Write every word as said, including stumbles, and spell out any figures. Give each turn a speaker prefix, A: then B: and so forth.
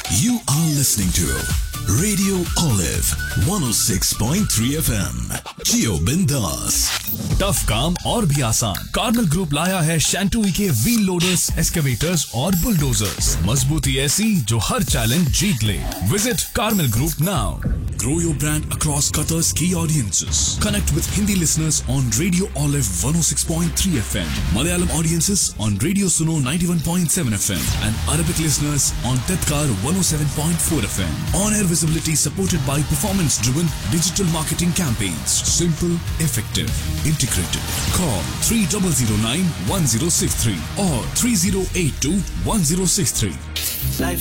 A: You are listening to Radio Olive one oh six point three F M. Jio Bindas.
B: Tough काम और भी आसान। Carmel group लाया है शैंटूई के व्हील लोडर्स, एक्सकेवेटर्स और बुलडोजर्स। मजबूती ऐसी जो हर चैलेंज जीत ले। Visit Carmel group now. Grow your brand across Qatar's key audiences. Connect with Hindi listeners on Radio Olive one oh six point three F M, Malayalam audiences on Radio Suno ninety-one point seven F M, and Arabic listeners on Tedkar one oh seven point four F M. On-air visibility supported by performance-driven digital marketing campaigns. Simple, effective, integrated. Call three zero zero nine one zero six three or three zero eight two one zero six three.